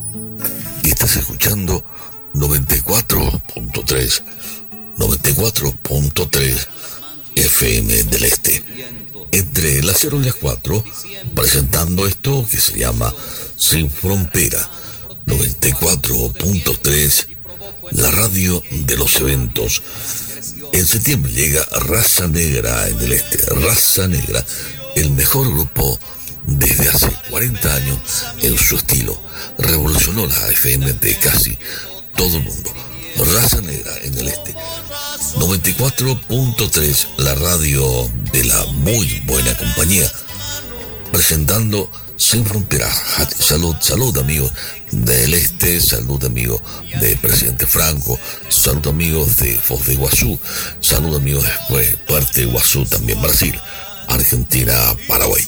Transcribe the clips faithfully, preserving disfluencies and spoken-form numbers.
y estás escuchando noventa y cuatro punto tres, noventa y cuatro punto tres F M del Este. Entre las cero y las cuatro, presentando esto que se llama Sin Frontera, noventa y cuatro punto tres, la radio de los eventos. En septiembre llega Raza Negra en el Este. Raza Negra, el mejor grupo desde hace cuarenta años en su estilo. Revolucionó la F M de casi todo el mundo. Raza Negra en el Este. noventa y cuatro punto tres, la radio de la muy buena compañía. Presentando Sin Fronteras. Salud, salud amigos del Este, salud amigos de Presidente Franco, salud amigos de Foz de Iguazú, salud amigos de Puerto Iguazú, también Brasil, Argentina, Paraguay.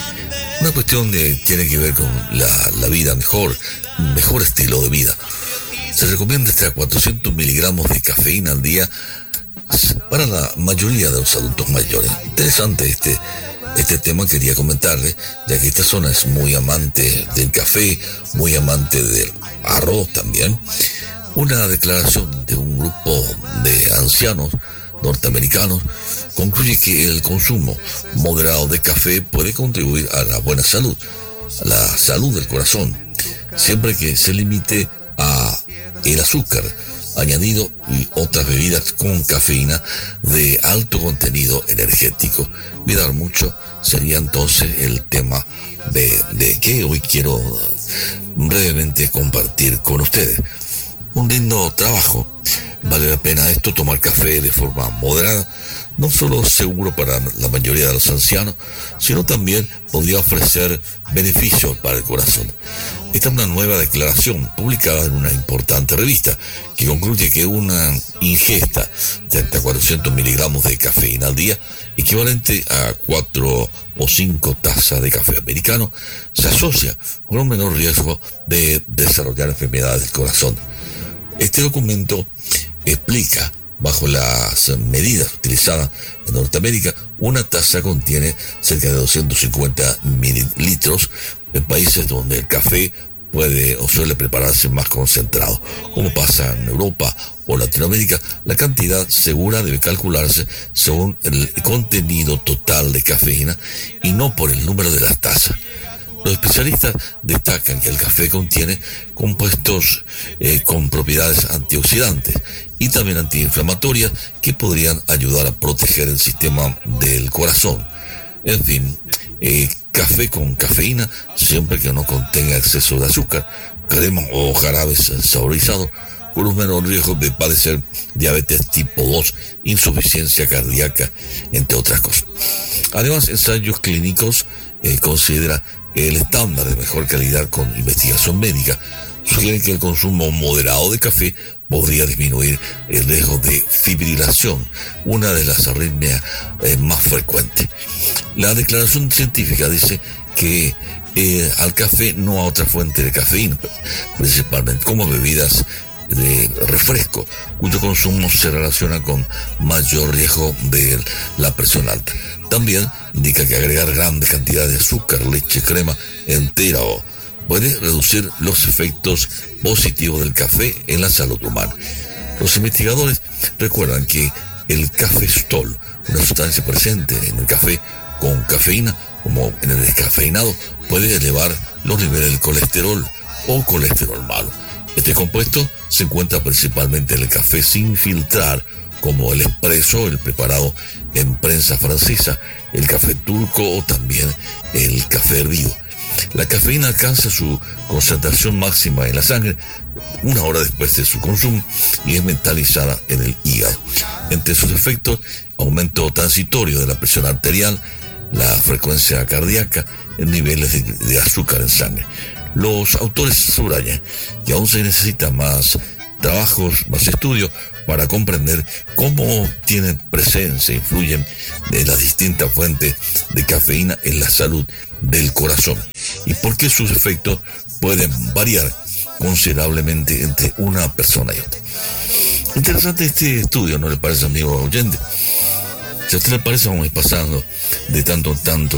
Una cuestión que tiene que ver con la, la vida mejor, mejor estilo de vida. Se recomienda hasta cuatrocientos miligramos de cafeína al día para la mayoría de los adultos mayores. Interesante este Este tema quería comentarle, ya que esta zona es muy amante del café, muy amante del arroz también. Una declaración de un grupo de ancianos norteamericanos concluye que el consumo moderado de café puede contribuir a la buena salud, a la salud del corazón, siempre que se limite a el azúcar añadido y otras bebidas con cafeína de alto contenido energético. Cuidar mucho sería entonces el tema de, de que hoy quiero brevemente compartir con ustedes. Un lindo trabajo. Vale la pena esto, tomar café de forma moderada, no solo seguro para la mayoría de los ancianos, sino también podría ofrecer beneficios para el corazón. Esta es una nueva declaración publicada en una importante revista que concluye que una ingesta de hasta cuatrocientos miligramos de cafeína al día, equivalente a cuatro o cinco tazas de café americano, se asocia con un menor riesgo de desarrollar enfermedades del corazón. Este documento explica, bajo las medidas utilizadas en Norteamérica, una taza contiene cerca de doscientos cincuenta mililitros en países donde el café puede o suele prepararse más concentrado. Como pasa en Europa o Latinoamérica, la cantidad segura debe calcularse según el contenido total de cafeína y no por el número de las tazas. Los especialistas destacan que el café contiene compuestos eh, con propiedades antioxidantes y también antiinflamatorias que podrían ayudar a proteger el sistema del corazón. En fin, eh, café con cafeína, siempre que no contenga exceso de azúcar, crema o jarabes saborizados, con un menor riesgo de padecer diabetes tipo dos, insuficiencia cardíaca, entre otras cosas. Además, ensayos clínicos eh, considera el estándar de mejor calidad con investigación médica sugiere que el consumo moderado de café podría disminuir el riesgo de fibrilación, una de las arritmias eh, más frecuentes. La declaración científica dice que eh, al café no a otra fuente de cafeína, principalmente como bebidas de refresco, cuyo consumo se relaciona con mayor riesgo de la presión alta. También indica que agregar grandes cantidades de azúcar, leche, crema entera o puede reducir los efectos positivos del café en la salud humana. Los investigadores recuerdan que el cafestol, una sustancia presente en el café con cafeína, como en el descafeinado, puede elevar los niveles de colesterol o colesterol malo. Este compuesto se encuentra principalmente en el café sin filtrar, como el espresso, el preparado en prensa francesa, el café turco o también el café hervido. La cafeína alcanza su concentración máxima en la sangre una hora después de su consumo y es metalizada en el hígado. Entre sus efectos, aumento transitorio de la presión arterial, la frecuencia cardíaca, y niveles de, de azúcar en sangre. Los autores subrayan que aún se necesita más trabajos, más estudios para comprender cómo tienen presencia, influyen de las distintas fuentes de cafeína en la salud del corazón y por qué sus efectos pueden variar considerablemente entre una persona y otra. Interesante este estudio, ¿no le parece, amigo oyente? Si a usted le parece, vamos a ir pasando de tanto en tanto